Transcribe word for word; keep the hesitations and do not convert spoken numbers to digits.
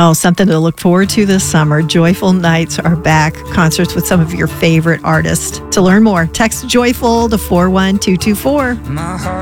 Oh, something to look forward to this summer. Joyful Nights are back. Concerts with some of your favorite artists. To learn more, text Joyful to four one two two four.